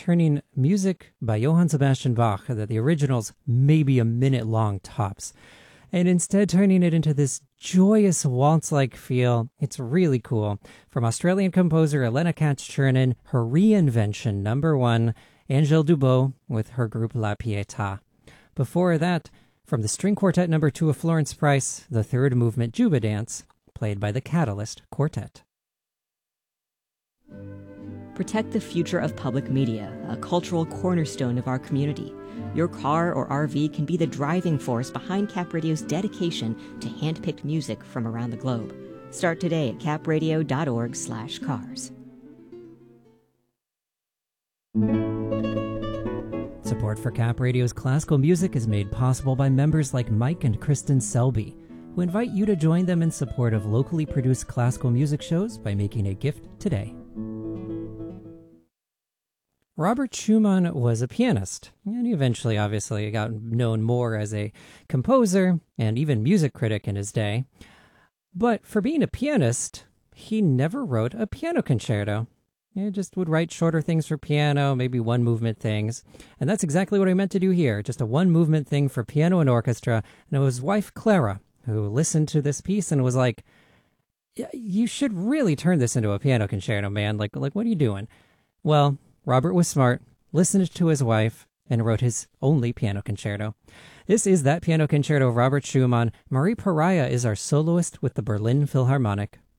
turning music by Johann Sebastian Bach, that the original's maybe a minute long tops, and instead turning it into this joyous waltz-like feel. It's really cool. From Australian composer Elena Katz-Chernin, her reinvention number 1, Angèle Dubot with her group La Pietà. Before that, from the string quartet number 2 of Florence Price, the third movement Juba Dance, played by the Catalyst Quartet. Protect the future of public media, a cultural cornerstone of our community. Your car or RV can be the driving force behind Cap Radio's dedication to hand-picked music from around the globe. Start today at capradio.org/cars. Support for Cap Radio's classical music is made possible by members like Mike and Kristen Selby, who invite you to join them in support of locally produced classical music shows by making a gift today. Robert Schumann was a pianist, and he eventually obviously got known more as a composer and even music critic in his day. But for being a pianist, he never wrote a piano concerto. He just would write shorter things for piano, maybe one-movement things. And that's exactly what I meant to do here, just a one-movement thing for piano and orchestra. And it was his wife, Clara, who listened to this piece and was like, you should really turn this into a piano concerto, man. Like what are you doing? Well, Robert was smart, listened to his wife, and wrote his only piano concerto. This is that piano concerto of Robert Schumann. Marie Pariah is our soloist with the Berlin Philharmonic.